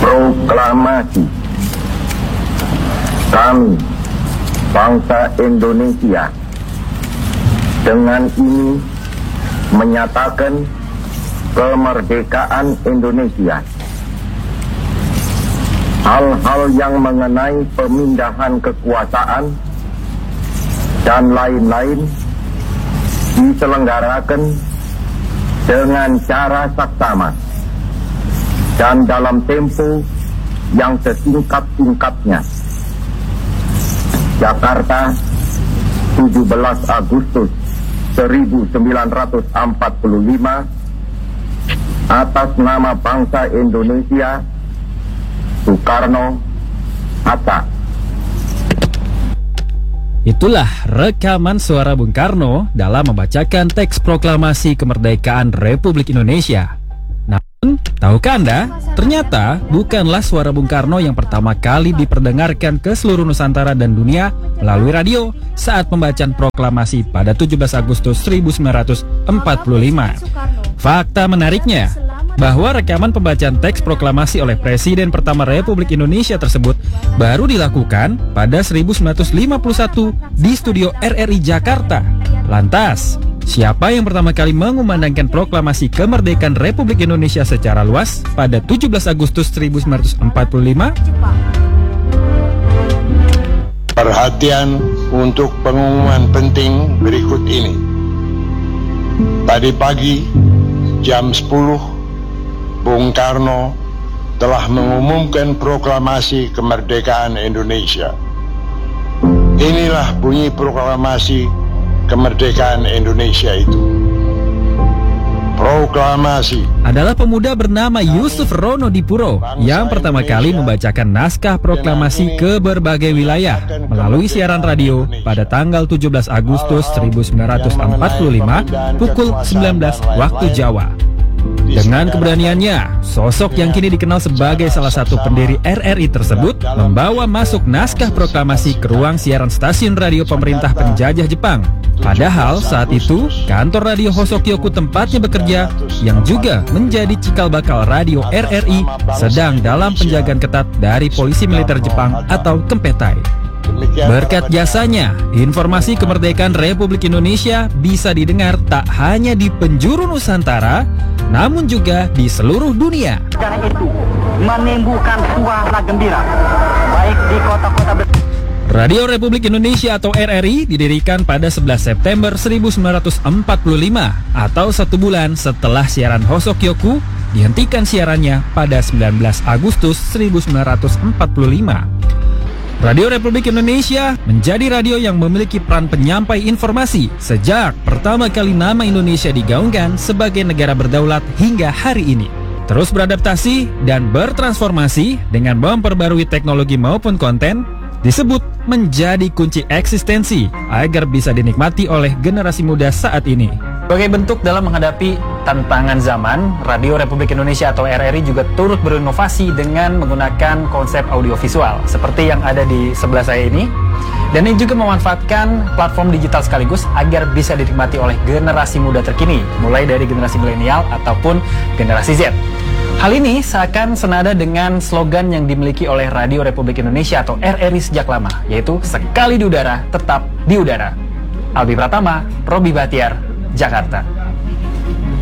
Proklamasi. Kami, bangsa Indonesia, dengan ini menyatakan kemerdekaan Indonesia. Hal-hal yang mengenai pemindahan kekuasaan dan lain-lain diselenggarakan dengan cara saksama dan dalam tempo yang sesingkat-singkatnya. Jakarta, 17 Agustus 1945, atas nama bangsa Indonesia, Soekarno, Hatta. Itulah rekaman suara Bung Karno dalam membacakan teks proklamasi kemerdekaan Republik Indonesia. Namun, tahukah Anda, ternyata bukanlah suara Bung Karno yang pertama kali diperdengarkan ke seluruh Nusantara dan dunia melalui radio saat pembacaan proklamasi pada 17 Agustus 1945. Fakta menariknya, bahwa rekaman pembacaan teks proklamasi oleh Presiden pertama Republik Indonesia tersebut baru dilakukan pada 1951 di studio RRI Jakarta. Lantas, siapa yang pertama kali mengumandangkan proklamasi kemerdekaan Republik Indonesia secara luas pada 17 Agustus 1945? Perhatian untuk pengumuman penting berikut ini. Tadi pagi jam 10, Bung Karno telah mengumumkan proklamasi kemerdekaan Indonesia. Inilah bunyi proklamasi kemerdekaan Indonesia itu. Proklamasi adalah pemuda bernama Yusuf Rono Dipuro yang pertama kali membacakan naskah proklamasi ke berbagai wilayah melalui siaran radio pada tanggal 17 Agustus 1945 pukul 19 waktu Jawa. Dengan keberaniannya, sosok yang kini dikenal sebagai salah satu pendiri RRI tersebut membawa masuk naskah proklamasi ke ruang siaran stasiun radio pemerintah penjajah Jepang. Padahal saat itu, kantor radio Hosokyoku tempatnya bekerja, yang juga menjadi cikal bakal radio RRI, sedang dalam penjagaan ketat dari polisi militer Jepang atau Kempetai. Berkat jasanya, informasi kemerdekaan Republik Indonesia bisa didengar tak hanya di penjuru Nusantara, namun juga di seluruh dunia. Cara itu menimbulkan suara gembira, baik di kota-kota besar. Radio Republik Indonesia atau RRI didirikan pada 11 September 1945 atau 1 bulan setelah siaran Hosokyoku dihentikan siarannya pada 19 Agustus 1945. Radio Republik Indonesia menjadi radio yang memiliki peran penyampai informasi sejak pertama kali nama Indonesia digaungkan sebagai negara berdaulat hingga hari ini. Terus beradaptasi dan bertransformasi dengan memperbarui teknologi maupun konten disebut menjadi kunci eksistensi agar bisa dinikmati oleh generasi muda saat ini. Sebagai bentuk dalam menghadapi tantangan zaman, Radio Republik Indonesia atau RRI juga turut berinovasi dengan menggunakan konsep audiovisual seperti yang ada di sebelah saya ini. Dan ini juga memanfaatkan platform digital sekaligus agar bisa dinikmati oleh generasi muda terkini, mulai dari generasi milenial ataupun generasi Z. Hal ini seakan senada dengan slogan yang dimiliki oleh Radio Republik Indonesia atau RRI sejak lama, yaitu sekali di udara, tetap di udara. Albi Pratama, Robi Batiar, Jakarta.